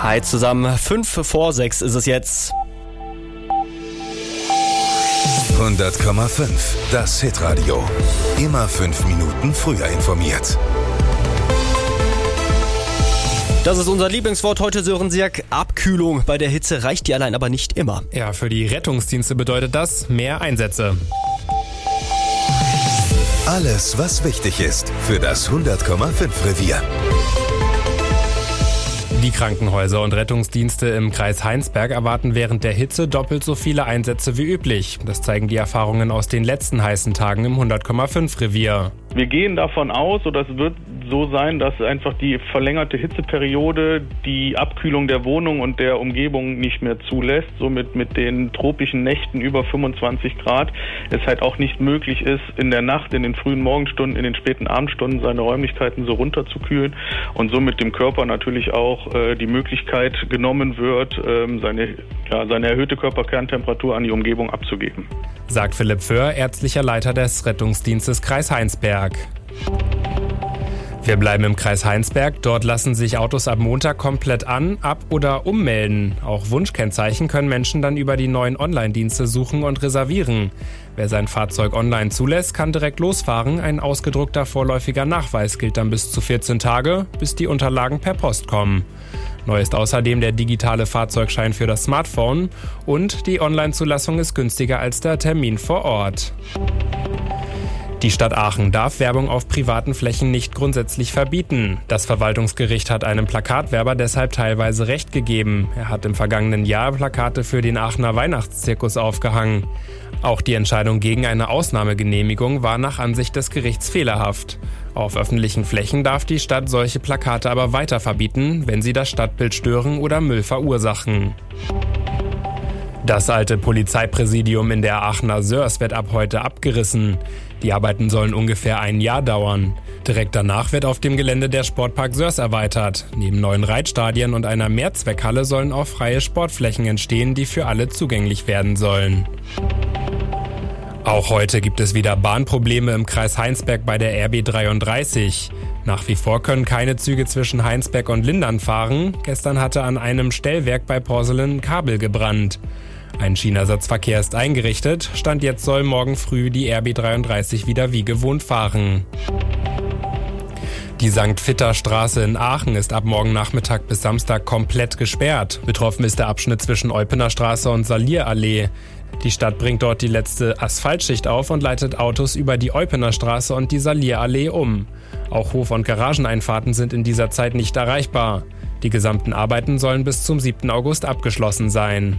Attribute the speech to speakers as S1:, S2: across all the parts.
S1: Hi zusammen, 5:05 ist es jetzt.
S2: 100,5, das Hitradio. Immer 5 Minuten früher informiert.
S1: Das ist unser Lieblingswort heute, Sören Siak. Abkühlung bei der Hitze reicht die allein aber nicht immer.
S3: Ja, für die Rettungsdienste bedeutet das mehr Einsätze.
S2: Alles, was wichtig ist für das 100,5 Revier.
S3: Die Krankenhäuser und Rettungsdienste im Kreis Heinsberg erwarten während der Hitze doppelt so viele Einsätze wie üblich. Das zeigen die Erfahrungen aus den letzten heißen Tagen im 100,5 Revier.
S4: Wir gehen davon aus, oder es wird so sein, dass einfach die verlängerte Hitzeperiode die Abkühlung der Wohnung und der Umgebung nicht mehr zulässt. Somit mit den tropischen Nächten über 25 Grad es halt auch nicht möglich ist, in der Nacht, in den frühen Morgenstunden, in den späten Abendstunden seine Räumlichkeiten so runterzukühlen und somit dem Körper natürlich auch die Möglichkeit genommen wird, seine erhöhte Körperkerntemperatur an die Umgebung abzugeben.
S3: Sagt Philipp Föhr, ärztlicher Leiter des Rettungsdienstes Kreis Heinsberg. Wir bleiben im Kreis Heinsberg. Dort lassen sich Autos ab Montag komplett an-, ab- oder ummelden. Auch Wunschkennzeichen können Menschen dann über die neuen Online-Dienste suchen und reservieren. Wer sein Fahrzeug online zulässt, kann direkt losfahren. Ein ausgedruckter vorläufiger Nachweis gilt dann bis zu 14 Tage, bis die Unterlagen per Post kommen. Neu ist außerdem der digitale Fahrzeugschein für das Smartphone und die Online-Zulassung ist günstiger als der Termin vor Ort. Die Stadt Aachen darf Werbung auf privaten Flächen nicht grundsätzlich verbieten. Das Verwaltungsgericht hat einem Plakatwerber deshalb teilweise Recht gegeben. Er hat im vergangenen Jahr Plakate für den Aachener Weihnachtszirkus aufgehangen. Auch die Entscheidung gegen eine Ausnahmegenehmigung war nach Ansicht des Gerichts fehlerhaft. Auf öffentlichen Flächen darf die Stadt solche Plakate aber weiter verbieten, wenn sie das Stadtbild stören oder Müll verursachen. Das alte Polizeipräsidium in der Aachener Sörs wird ab heute abgerissen. Die Arbeiten sollen ungefähr ein Jahr dauern. Direkt danach wird auf dem Gelände der Sportpark Sörs erweitert. Neben neuen Reitstadien und einer Mehrzweckhalle sollen auch freie Sportflächen entstehen, die für alle zugänglich werden sollen. Auch heute gibt es wieder Bahnprobleme im Kreis Heinsberg bei der RB 33. Nach wie vor können keine Züge zwischen Heinsberg und Lindern fahren. Gestern hatte an einem Stellwerk bei Porselen ein Kabel gebrannt. Ein Schienenersatzverkehr ist eingerichtet. Stand jetzt soll morgen früh die RB 33 wieder wie gewohnt fahren. Die St.-Vitter-Straße in Aachen ist ab morgen Nachmittag bis Samstag komplett gesperrt. Betroffen ist der Abschnitt zwischen Eupener Straße und Salierallee. Die Stadt bringt dort die letzte Asphaltschicht auf und leitet Autos über die Eupener Straße und die Salierallee um. Auch Hof- und Garageneinfahrten sind in dieser Zeit nicht erreichbar. Die gesamten Arbeiten sollen bis zum 7. August abgeschlossen sein.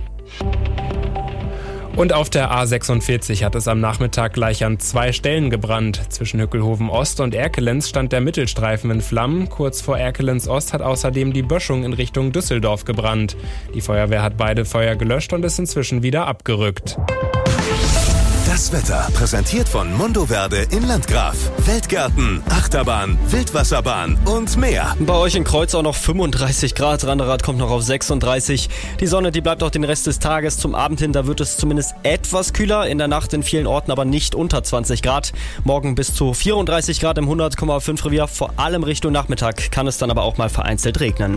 S3: Und auf der A46 hat es am Nachmittag gleich an 2 Stellen gebrannt. Zwischen Hückelhoven Ost und Erkelenz stand der Mittelstreifen in Flammen. Kurz vor Erkelenz Ost hat außerdem die Böschung in Richtung Düsseldorf gebrannt. Die Feuerwehr hat beide Feuer gelöscht und ist inzwischen wieder abgerückt.
S2: Das Wetter präsentiert von Mondoverde in Landgraf. Weltgarten, Achterbahn, Wildwasserbahn und mehr.
S1: Bei euch in Kreuzau noch 35 Grad, Randerath kommt noch auf 36. Die Sonne, die bleibt auch den Rest des Tages. Zum Abend hin, da wird es zumindest etwas kühler. In der Nacht in vielen Orten aber nicht unter 20 Grad. Morgen bis zu 34 Grad im 100,5 Revier. Vor allem Richtung Nachmittag kann es dann aber auch mal vereinzelt regnen.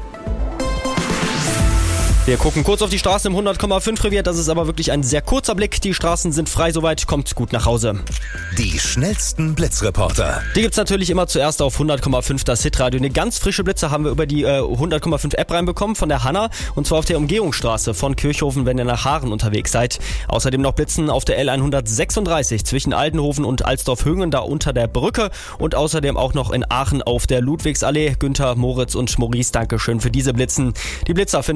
S1: Wir gucken kurz auf die Straßen im 100,5 Revier. Das ist aber wirklich ein sehr kurzer Blick. Die Straßen sind frei soweit. Kommt gut nach Hause.
S2: Die schnellsten Blitzreporter.
S1: Die gibt's natürlich immer zuerst auf 100,5 das Hitradio. Eine ganz frische Blitze haben wir über die 100,5 App reinbekommen von der Hanna. Und zwar auf der Umgehungsstraße von Kirchhofen, wenn ihr nach Haaren unterwegs seid. Außerdem noch Blitzen auf der L136 zwischen Aldenhoven und Alsdorf-Hüngen, da unter der Brücke. Und außerdem auch noch in Aachen auf der Ludwigsallee. Günther, Moritz und Maurice, Dankeschön für diese Blitzen. Die Blitzer findet